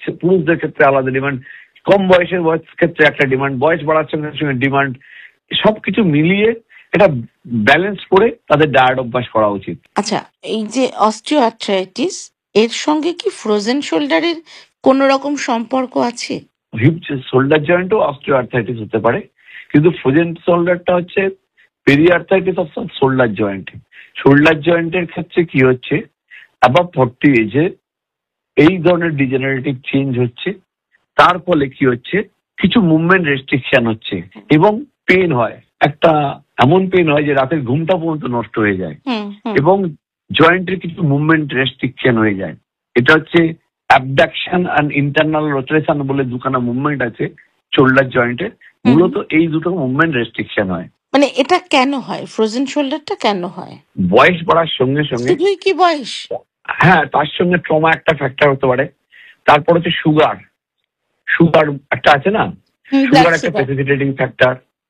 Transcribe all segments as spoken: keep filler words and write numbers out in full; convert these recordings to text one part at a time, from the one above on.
পুরুষদের ক্ষেত্রে আলাদা ডিমান্ড, কম বয়সের বয়স ক্ষেত্রে একটা ডিমান্ড, বয়স বাড়ার সঙ্গে সঙ্গে ডিমান্ড, সবকিছু মিলিয়ে এটা ব্যালেন্স করে তাদের ডায়েট অভ্যাস করা উচিত। আচ্ছা, এই যে অস্টিও আর্থ্রাইটিস, এর সঙ্গে কি ফ্রোজেন শোল্ডারের কোন রকম সম্পর্ক আছে? হিপ শোল্ডার জয়েন্টও অস্টিও আর্থ্রাইটিস হতে পারে, কিন্তু ফ্রোজেন শোল্ডারটা হচ্ছে peri arthritis off shoulder joint. Shoulder জয়েন্টের ক্ষেত্রে কি হচ্ছে, অ্যাবাভ ফর্টি এজে এই ধরনের ডিজেনারেটিভ চেঞ্জ হচ্ছে, তার ফলে কি হচ্ছে কিছু মুভমেন্ট রেস্ট্রিকশন হচ্ছে এবং পেন হয়, একটা এমন পেন হয় যে রাতের ঘুমটা পর্যন্ত নষ্ট হয়ে যায় এবং জয়েন্টের কিছু মুভমেন্ট রেস্ট্রিকশন হয়ে যায়। এটা হচ্ছে অ্যাবডাকশন অ্যান্ড ইন্টারনাল রোটেশন বলে দুখানা মুভমেন্ট আছে শোল্ডার জয়েন্টে, মূলত এই দুটো মুভমেন্ট রেস্ট্রিকশন হয়। মানে এটা কেন হয়, ফ্রোজেন শোল্ডারটা কেন হয়? বয়স বাড়ার সঙ্গে সঙ্গে, শুধুই কি বয়স? হ্যাঁ, তার সঙ্গে ট্রমা একটা ফ্যাক্টর হতে পারে। তারপর হচ্ছে সুগার, সুগার একটা আছে না, সুগার একটা প্রেসিপিটেটিং ফ্যাক্টর।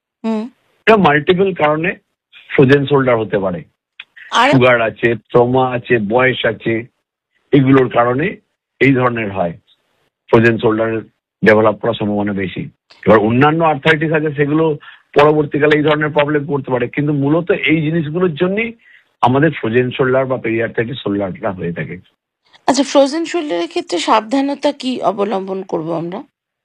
এটা মাল্টিপল কারণে ফ্রোজেন শোল্ডার হতে পারে। সুগার আছে, ট্রমা আছে, বয়স আছে, এগুলোর কারণে এই ধরনের হয়, ফ্রোজেন শোল্ডার ডেভেলপ করার সম্ভাবনা বেশি। এবার অন্যান্য আর্থ্রাইটিস আছে, সেগুলো পরবর্তীকালে এই ধরনের প্রবলেম করতে পারে, কিন্তু মূলত এই জিনিসগুলোর জন্যই আমাদের ফ্রোজেন শোল্ডার বা পেরি আর্থ্রাইটিস শোল্ডারটা হয়ে থাকে। আচ্ছা, ফ্রোজেন শোল্ডারের ক্ষেত্রে সাবধানতা কি অবলম্বন করব আমরা?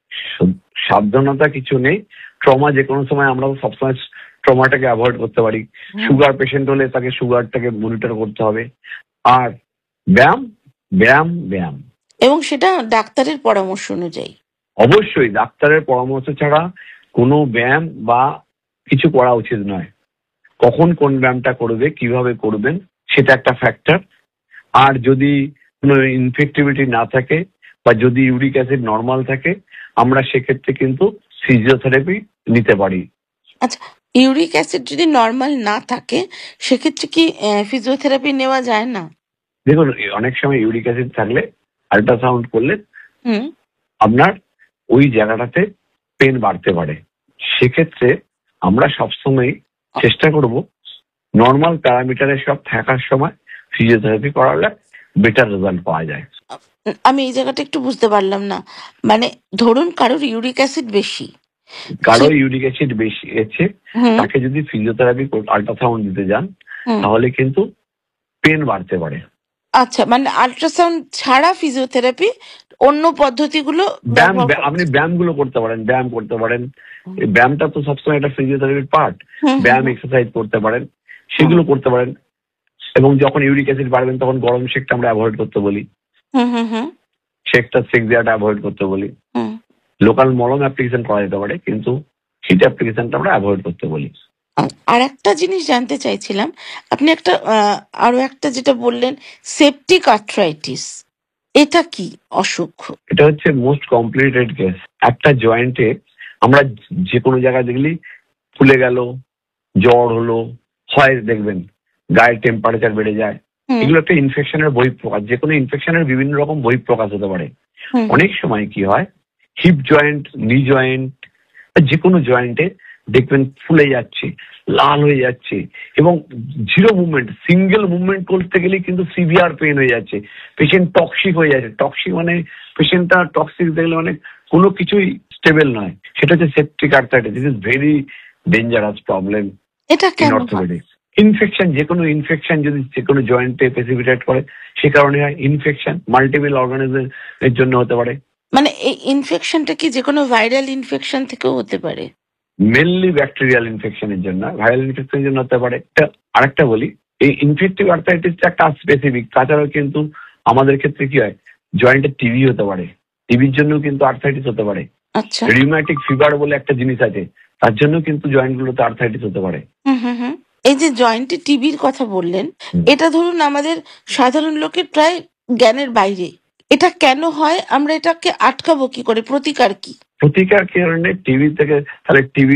সাবধানতা কিছু নেই, ট্রমা যে কোনো সময়, আমরা সবসময় ট্রমাটাকে অ্যাভয়েড করতে পারি। সুগার পেশেন্ট হলে তাকে সুগারটাকে মনিটর করতে হবে, আর ব্যায়াম ব্যায়াম ব্যায়াম এবং সেটা ডাক্তারের পরামর্শ অনুযায়ী। অবশ্যই ডাক্তারের পরামর্শ ছাড়া কোনো ব্যায়াম বা কিছু করা উচিত নয়। কখন কোন ব্যায়ামটা করবে, কিভাবে করবেন, সেটা একটা ফ্যাক্টর। আর যদি কোনো ইনফেক্টিভিটি না থাকে বা যদি ইউরিক অ্যাসিড নর্মাল থাকে, আমরা সেক্ষেত্রে কিন্তু ফিজিওথেরাপি নিতে পারি। আচ্ছা, ইউরিক অ্যাসিড যদি নর্মাল না থাকে সেক্ষেত্রে কি ফিজিওথেরাপি নেওয়া যায় না? দেখুন, অনেক সময় ইউরিক অ্যাসিড থাকলে আল্ট্রাসাউন্ড করলে আপনার ওই জায়গাটাতে পেন বাড়তে পারে। সেক্ষেত্রে আমরা সবসময় চেষ্টা করব নর্মাল প্যারামিটারের সব থাকার সময় ফিজিওথেরাপি করালে বেটার রেজাল্ট পাওয়া যায়। আমি এই জায়গাটা একটু বুঝতে পারলাম না, মানে ধরুন কারোর ইউরিক অ্যাসিড বেশি, কারো ইউরিক অ্যাসিড বেশি আছে, তাকে যদি ফিজিওথেরাপি আল্ট্রাসাউন্ড দিতে যান তাহলে কিন্তু পেন বাড়তে পারে। আচ্ছা, মানে আল্ট্রাসাউন্ড ছাড়া ফিজিওথেরাপি অন্য পদ্ধতিগুলো ব্যায়াম, আপনি ব্যায়ামগুলো করতে পারেন, ব্যায়াম করতে পারেন। ব্যায়ামটা তো সবসময় একটা ফিজিওথেরাপির পার্ট। ব্যায়াম, এক্সারসাইজ করতে পারেন, সেগুলো করতে পারেন। এবং যখন ইউরিক অ্যাসিড বাড়বেন তখন গরম শেকটা আমরা অ্যাভয়েড করতে বলি, শেকটা সেক দেওয়াটা অ্যাভয়েড করতে বলি। লোকাল মলম অ্যাপ্লিকেশন করা যেতে পারে, কিন্তু হিট অ্যাপ্লিকেশনটা আমরা অ্যাভয়েড করতে বলি। আর একটা জিনিস জানতে চাইছিলাম, আপনি একটা আরো একটা যেটা বললেন সেপটিক আর্থ্রাইটিস, এটা কি অসুখ? এটা হচ্ছে মোস্ট কমপ্লিকেটেড কেস। একটা জয়েন্টে আমরা যে কোনো জায়গায় দেখলি ফুলে গেল, জ্বর হলো, হয় দেখবেন গায়ের টেম্পারেচার বেড়ে যায়, এগুলো একটা ইনফেকশনের বহিঃপ্রকাশ। যে কোনো ইনফেকশনের বিভিন্ন রকম বহিঃপ্রকাশ হতে পারে। অনেক সময় কি হয়, হিপ জয়েন্ট, নি জয়েন্ট, যে কোনো জয়েন্টে দেখবেন ফুলে যাচ্ছে, লাল হয়ে যাচ্ছে এবং জিরো মুভমেন্ট, সিঙ্গেল মুভমেন্ট করতে গেলে কিন্তু সিভিয়ার পেন হয়ে যাচ্ছে, পেশেন্ট টক্সিক হয়ে যাচ্ছে। টক্সিক মানে পেশেন্টটা টক্সিক দেখলে মানে কোনো কিছুই স্টেবল নয়, সেটা হচ্ছে septic arthritis. This is very dangerous problem in orthopaedics. Infection, যে কোনো ইনফেকশন যদি যে কোনো জয়েন্টে প্রেসিপিটেট করে, সে কারণে হয় ইনফেকশন। মাল্টিপল অর্গানিজম এর জন্য হতে পারে। মানে এই ইনফেকশনটা কি যে কোনো ভাইরাল ইনফেকশন থেকেও হতে পারে? মেনলি ব্যাকটেরিয়াল ইনফেকশনের জন্য, ভাইরাল ইনফেকশনের জন্য হতে পারে। আরেকটা বলি, এই ইনফেক্টিভ আর্থ্রাইটিসটা একটা স্পেসিফিক। তাছাড়াও কিন্তু আমাদের ক্ষেত্রে কি হয়, জয়েন্টে টিবি হতে পারে, টিবির জন্য কিন্তু আর্থ্রাইটিস হতে পারে। আচ্ছা, রিউম্যাটিক ফিভার বলে একটা জিনিস আছে, তার জন্য কিন্তু জয়েন্টগুলোতে আর্থ্রাইটিস হতে পারে। এই যে জয়েন্টে টিবির কথা বললেন, এটা ধরুন আমাদের সাধারণ লোকের প্রায় জ্ঞানের বাইরে। এটা কেন হয়, আমরা এটাকে আটকাবো কি করে, প্রতিকার কি? প্রতিকার কারণে টিবি থেকে, তাহলে টিবি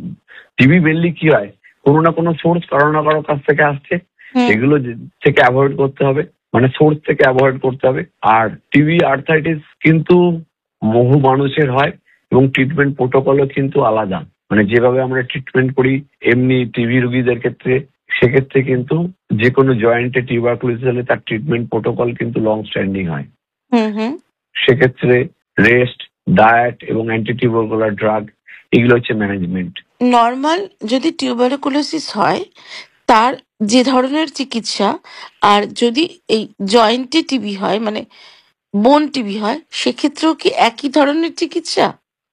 টিবি মেনলি কি হয়, কোনো না কোনো সোর্স, কারো না কারো কাছ থেকে আসছে, এগুলো থেকে অ্যাভয়েড করতে হবে, মানে সোর্স থেকে অ্যাভয়েড করতে হবে। আর টিবি আর্থ্রাইটিস কিন্তু বহু মানুষের হয় এবং ট্রিটমেন্ট প্রোটোকলও কিন্তু আলাদা। মানে যেভাবে আমরা ট্রিটমেন্ট করি এমনি টিবি রোগীদের ক্ষেত্রে, সেক্ষেত্রে কিন্তু যে কোনো জয়েন্টে টিউবারকুলোসিস হলে তার ট্রিটমেন্ট প্রোটোকল কিন্তু লং স্ট্যান্ডিং হয়। সেক্ষেত্রে রেস্ট, ডায়েট এবং অ্যান্টিটিউবারকুলার ড্রাগ, এগুলো হচ্ছে ম্যানেজমেন্ট। নর্মাল যদি টিউবারকুলোসিস হয় তার যে ধরনের চিকিৎসা, আর যদি এই জয়েন্টে টিবি হয় মানে বোন টিবি হয়, সেক্ষেত্রেও কি একই ধরনের চিকিৎসা?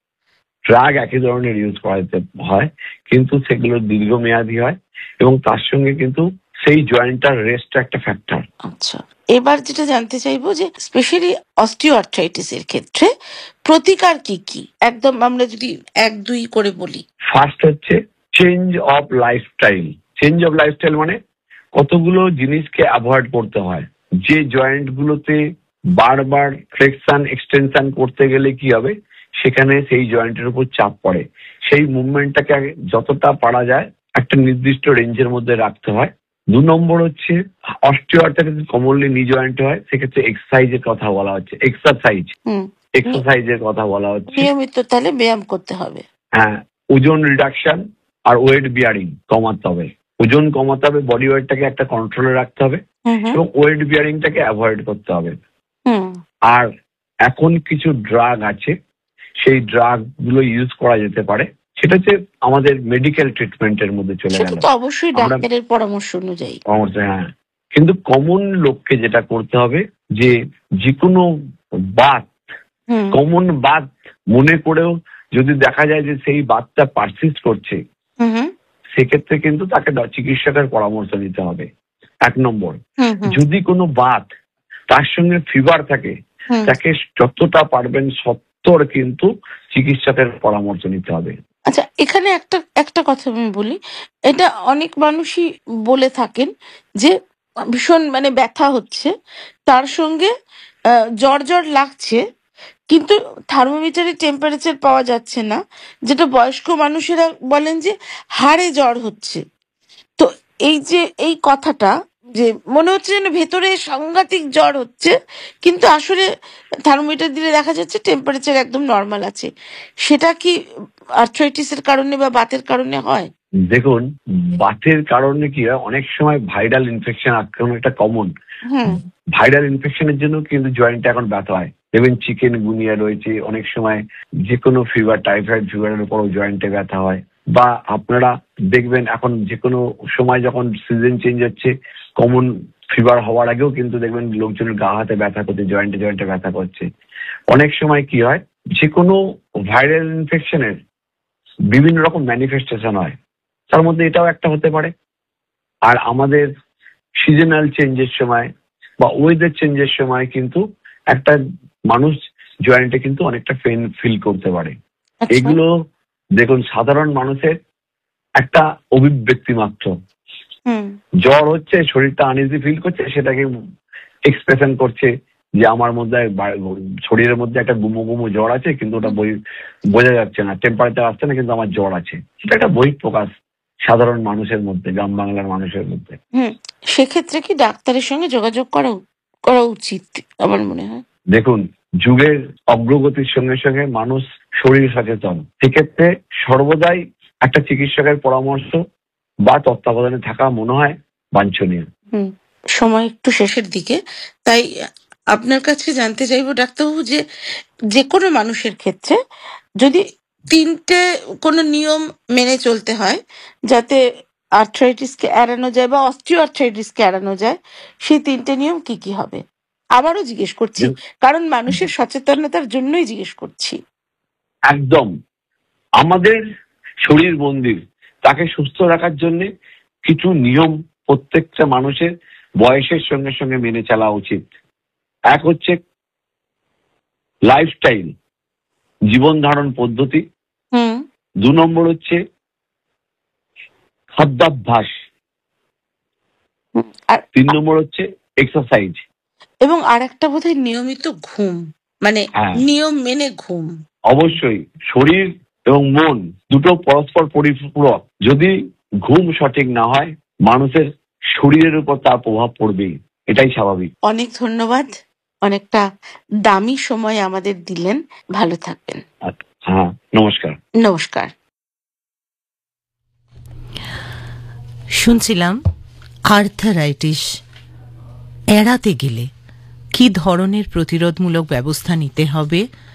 ড্রাগ একই ধরনের ইউজ করা যেতে হয়, কিন্তু সেগুলো দীর্ঘমেয়াদী হয় এবং তার সঙ্গে কিন্তু সেই জয়েন্টটার রেস্ট একটা ফ্যাক্টর। আচ্ছা, এবার যেটা জানতে চাইবো যে স্পেশালি অস্টিওআর্থ্রাইটিস এর ক্ষেত্রে প্রতিকার কি কি, একদম আমরা যদি এক দুই করে বলি। ফার্স্ট হচ্ছে change of lifestyle. Change of lifestyle মানে কতগুলো জিনিসকে অ্যাভয়েড করতে হয়। যে জয়েন্ট গুলোতে বারবার ফ্লেকশন এক্সটেনশন করতে গেলে কি হবে, সেখানে সেই জয়েন্টের উপর চাপ পড়ে। সেই মুভমেন্টটাকে যতটা পারা যায় একটা নির্দিষ্ট রেঞ্জের মধ্যে রাখতে হয়। দু নম্বর হচ্ছে অস্টিওআর্থ্রাইটিস কমনলি নি জয়েন্টে হয়, সেক্ষেত্রে এক্সারসাইজের কথা বলা হচ্ছে। এক্সারসাইজ হুম, এক্সারসাইজের কথা বলা হচ্ছে। নিয়মিত তাহলে ব্যায়াম করতে হবে। হ্যাঁ, ওজন রিডাকশন আর ওয়েট বিয়ারিং কমাতে হবে। ওজন কমাতে হবে, বডি ওয়েটটাকে একটা কন্ট্রোলে রাখতে হবে হুম হুম এবং ওয়েট বিয়ারিংটাকে অ্যাভয়েড করতে হবে। হুম আর এখন কিছু ড্রাগ আছে, সেই ড্রাগ গুলো ইউজ করা যেতে পারে। সেটা হচ্ছে আমাদের মেডিকেল ট্রিটমেন্টের মধ্যে চলে সেটা গেল। তো অবশ্যই আমরা ডাক্তারের পরামর্শ অনুযায়ী। পরামর্শ, হ্যাঁ, কিন্তু কমন লোককে যেটা করতে হবে যে যে কোনো বাত, হুম কমন বাত মনে করেও যদি দেখা যায় যে সেই বাতটা পারসিস্ট করছে, হুম হুম সেক্ষেত্রে কিন্তু তাকে ড- চিকিৎসকের পরামর্শ নিতে হবে। এক নম্বর। হুম হুম যদি কোনো বাত তার সঙ্গে ফিভার থাকে, হুম। তাকে যতটা পারবেন সত্তর কিন্তু চিকিৎসকের পরামর্শ নিতে হবে। আচ্ছা, এখানে একটা একটা কথা আমি বলি, এটা অনেক মানুষই বলে থাকেন যে ভীষণ মানে ব্যথা হচ্ছে, তার সঙ্গে আহ, জ্বর জ্বর লাগছে, কিন্তু থার্মোমিটারে টেম্পারেচার পাওয়া যাচ্ছে না, যেটা বয়স্ক মানুষেরা বলেন যে হাড়ে জ্বর হচ্ছে। তো এই যে এই কথাটা, যে মনে হচ্ছে যেন ভেতরে সাংঘাতিক জ্বর হচ্ছে, কিন্তু আসলে থার্মোমিটার দিলে দেখা যাচ্ছে টেম্পারেচার একদম নর্মাল আছে, সেটা কি আর্থ্রাইটিসের কারণে বা বাতের কারণে হয়? দেখুন, বাতের কারণে কি হয়, অনেক সময় ভাইরাল ইনফেকশন আক্রমণ একটা কমন। হুম ভাইরাল ইনফেকশনের জন্য কিন্তু জয়েন্টে এখন ব্যথা হয়। দেখবেন চিকেন গুনিয়া রয়েছে, অনেক সময় যে কোনো ফিভার, টাইফয়েড ফিভারের উপরও জয়েন্টে ব্যথা হয়। বা আপনারা দেখবেন এখন যে কোনো সময় যখন সিজন চেঞ্জ হচ্ছে, কমন ফিভার হওয়ার আগেও কিন্তু দেখবেন লোকজনের গা হাতে ব্যথা করছে, জয়েন্টে জয়েন্টে ব্যথা করছে। অনেক সময় কি হয়, যে কোনো ভাইরাল ইনফেকশনের বিভিন্ন রকম ম্যানিফেস্টেশন হয়, তার মধ্যে এটাও একটা হতে পারে। আর আমাদের সিজনাল চেঞ্জের সময় বা ওয়েদার চেঞ্জের সময় কিন্তু একটা মানুষ জয়েন্টে কিন্তু অনেকটা পেন ফিল করতে পারে। আচ্ছা এগুলো দেখুন সাধারণ মানুষের একটা অভিব্যক্তি মাত্র। হুম জ্বর হচ্ছে, শরীরটা আনইজি ফিল করছে, সেটাকে এক্সপ্রেশন করছে যে আমার মধ্যে বা- শরীরের মধ্যে একটা গুমো গুমো জ্বর আছে, কিন্তু ওটা বই বোঝা যাচ্ছে না, টেম্পারেচার আসছে না, কিন্তু আমার জ্বর আছে। সেটা একটা বহিঃপ্রকাশ সাধারণ মানুষের মধ্যে, গ্রাম বাংলার মানুষের মধ্যে। হুম সেক্ষেত্রে কি ডাক্তারের সঙ্গে যোগাযোগ করা উ- করা উচিত আমার মনে হয়। দেখুন, যুগের অগ্রগতির সঙ্গে সঙ্গে মানুষ শরীর সচেতন, সেক্ষেত্রে সর্বদাই একটা চিকিৎসকের পরামর্শ বা তত্ত্বাবধানে থাকা মনে হয় বাঞ্ছনীয়। হুম সময় একটু শেষের দিকে, তাই আপনার কাছে জানতে চাইবো ডাক্তারবাবু যে যে কোনো মানুষের ক্ষেত্রে যদি তিনটে কোনো নিয়ম মেনে চলতে হয় যাতে আর্থ্রাইটিসকে এড়ানো যায় বা অস্টিওআর্থ্রাইটিসকে এড়ানো যায়, সেই তিনটে নিয়ম কি কি হবে? আবারও জিজ্ঞেস করছি, যে কারণ মানুষের সচেতনতার জন্যই জিজ্ঞেস করছি। একদম আমাদের শরীর মন্দির, তাকে সুস্থ রাখার জন্য কিছু নিয়ম প্রত্যেকটা মানুষের বয়সের সঙ্গে সঙ্গে মেনে চলা উচিত। এক হচ্ছে লাইফস্টাইল, জীবন ধারণ পদ্ধতি। হুম দু নম্বর হচ্ছে খাদ্যাভ্যাস। হুম, আর তিন নম্বর হচ্ছে এক্সারসাইজ। এবং আর একটা বোধহয় নিয়মিত ঘুম, মানে হ্যাঁ, নিয়ম মেনে ঘুম। অবশ্যই শরীর এবং মন দুটো পরস্পর পরিপূরক। যদি ঘুম সঠিক না হয়, মানুষের শরীরের উপর তার প্রভাব পড়বেই, এটাই স্বাভাবিক। অনেক ধন্যবাদ, অনেকটা দামি সময় আমাদের দিলেন। ভালো থাকবেন। আচ্ছা, হ্যাঁ, নমস্কার। নমস্কার। শুনছিলাম আর্থারাইটিস এড়াতে গেলে কি ধরনের প্রতিরোধমূলক ব্যবস্থা নিতে হবে